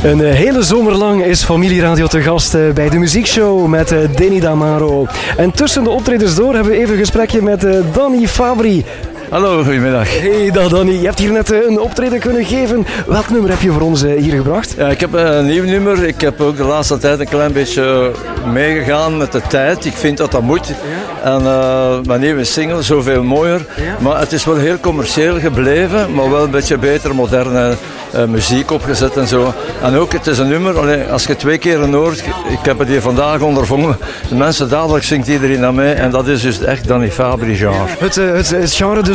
Een hele zomer lang is Familieradio te gast bij de muziekshow met Danny Damaro. En tussen de optredens door hebben we even een gesprekje met Danny Fabri. Hallo, goedemiddag. Hey, dag Danny. Je hebt hier net een optreden kunnen geven. Welk nummer heb je voor ons hier gebracht? Ja, ik heb een nieuw nummer. Ik heb ook de laatste tijd een klein beetje meegegaan met de tijd. Ik vind dat dat moet. Ja. En mijn nieuwe single, Zoveel Mooier. Ja. Maar het is wel heel commercieel gebleven, maar wel een beetje beter, moderne muziek opgezet en zo. En ook, het is een nummer, als je 2 keer hoort, ik heb het hier vandaag ondervonden, de mensen dadelijk zingt iedereen naar mij en dat is dus echt Danny Fabri genre. Het genre dus